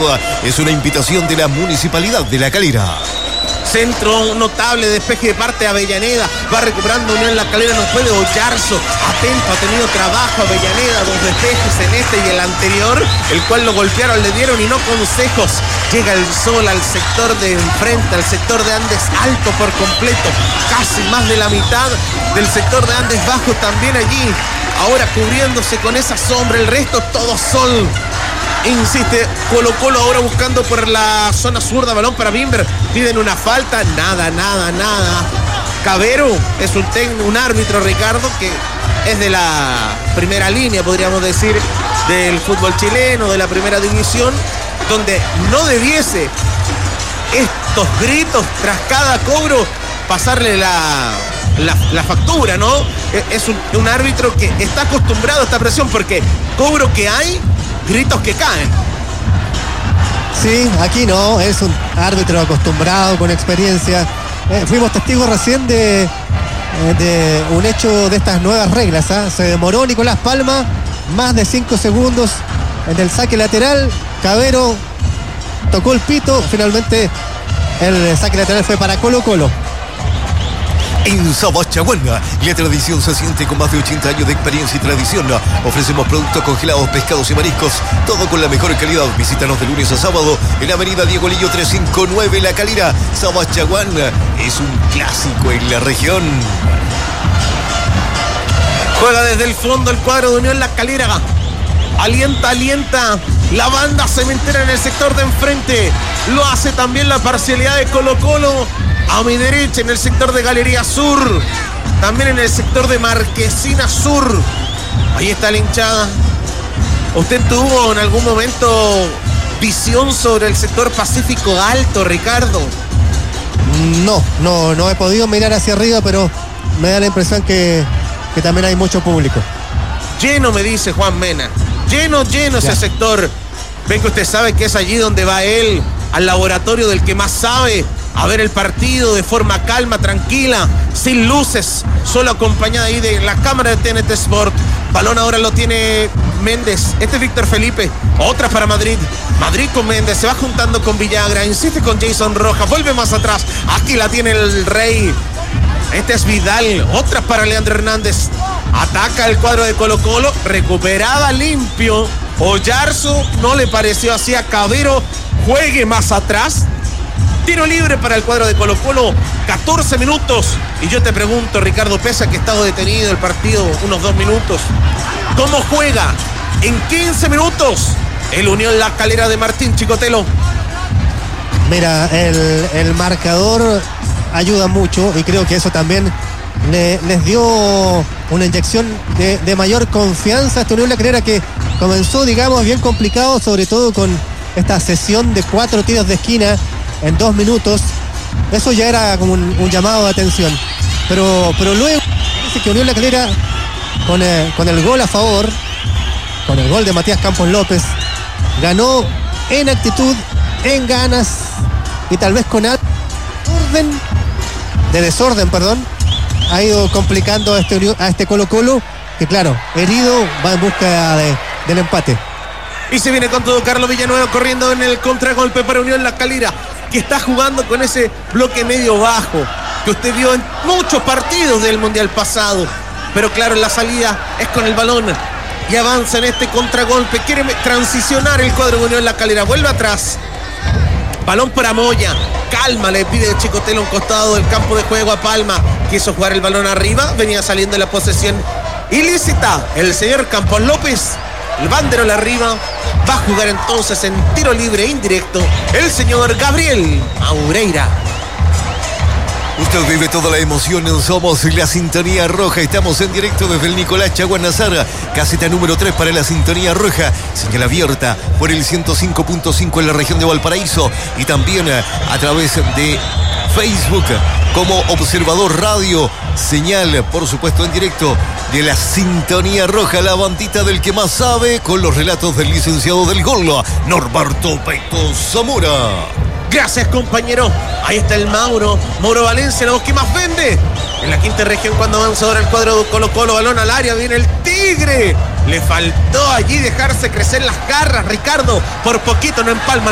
Toda es una invitación de la Municipalidad de La Calera. Centro notable, despeje de parte de Avellaneda. Va recuperando Unión La Calera, no puede Ollarzo. Atento, ha tenido trabajo Avellaneda. 2 despejes en este y el anterior, el cual lo golpearon, le dieron y no consejos. Llega el sol al sector de enfrente, al sector de Andes alto por completo. Casi más de la mitad del sector de Andes bajo también allí. Ahora cubriéndose con esa sombra, el resto todo sol. Insiste Colo-Colo ahora buscando por la zona zurda, balón para Bimber, piden una falta, nada. Cabero es un árbitro, Ricardo, que es de la primera línea, podríamos decir, del fútbol chileno, de la primera división, donde no debiese estos gritos tras cada cobro pasarle la factura, ¿no? Es un árbitro que está acostumbrado a esta presión, porque cobro que hay, gritos que caen. Sí, aquí no, es un árbitro acostumbrado, con experiencia. Fuimos testigos recién de un hecho de estas nuevas reglas, ¿eh? Se demoró Nicolás Palma más de 5 segundos en el saque lateral. Cabero tocó el pito, finalmente el saque lateral fue para Colo-Colo. En Sabachaguán, la tradición se siente con más de 80 años de experiencia y tradición. Ofrecemos productos congelados, pescados y mariscos, todo con la mejor calidad. Visítanos de lunes a sábado en la avenida Diego Lillo 359, La Calera. Sabachaguán es un clásico en la región. Juega desde el fondo el cuadro de Unión La Calera. Alienta la banda cementera en el sector de enfrente. Lo hace también la parcialidad de Colo-Colo. A mi derecha en el sector de Galería Sur. También en el sector de Marquesina Sur. Ahí está la hinchada. ¿Usted tuvo en algún momento visión sobre el sector Pacífico Alto, Ricardo? No he podido mirar hacia arriba, pero me da la impresión que también hay mucho público. Lleno, me dice Juan Mena. Lleno ese sector. Ven que usted sabe que es allí donde va él, al laboratorio del que más sabe, a ver el partido de forma calma, tranquila, sin luces, solo acompañada ahí de la cámara de TNT Sport. Balón ahora lo tiene Méndez. Este es Víctor Felipe. Otra para Madrid. Madrid con Méndez. Se va juntando con Villagra. Insiste con Jason Rojas. Vuelve más atrás. Aquí la tiene el Rey. Este es Vidal. Otra para Leandro Hernández. Ataca el cuadro de Colo-Colo. Recuperada limpio. Ollarzo no le pareció así a Cabero. Juegue más atrás. Tiro libre para el cuadro de Colo-Colo. 14 minutos. Y yo te pregunto, Ricardo, pese a que ha estado detenido el partido unos 2 minutos, ¿cómo juega en 15 minutos el Unión La Calera de Martín Chicotelo? Mira, el marcador ayuda mucho y creo que eso también les dio una inyección de mayor confianza a esta Unión La Calera, que comenzó, digamos, bien complicado, sobre todo con esta sesión de 4 tiros de esquina en 2 minutos. Eso ya era como un llamado de atención, pero luego parece que Unión La Calera con el gol a favor, con el gol de Matías Campos López, ganó en actitud, en ganas y tal vez con desorden, ha ido complicando a este Colo-Colo, que claro, herido, va en busca del empate. Y se viene con todo Carlos Villanueva corriendo en el contragolpe para Unión La Calera, que está jugando con ese bloque medio bajo que usted vio en muchos partidos del Mundial pasado. Pero claro, la salida es con el balón y avanza en este contragolpe. Quiere transicionar el cuadro de Unión La Calera. Vuelve atrás. Balón para Moya. Calma, le pide Chicotelo a un costado del campo de juego a Palma. Quiso jugar el balón arriba. Venía saliendo la posesión ilícita. El señor Campos López. El banderol arriba. Va a jugar entonces en tiro libre indirecto el señor Gabriel Maureira. Usted vive toda la emoción en Somos la Sintonía Roja. Estamos en directo desde el Nicolás Chaguanazara, caseta número 3 para la Sintonía Roja. Señal abierta por el 105.5 en la región de Valparaíso y también a través de Facebook como Observador Radio. Señal, por supuesto, en directo de la Sintonía Roja, la bandita del que más sabe, con los relatos del licenciado del gol, Norberto Peito Zamora. Gracias, compañero. Ahí está el Mauro Valencia, la voz que más vende en la quinta región cuando avanza ahora el cuadro de Colo-Colo. Balón al área, viene el Tigre. Le faltó allí dejarse crecer las garras, Ricardo. Por poquito no empalma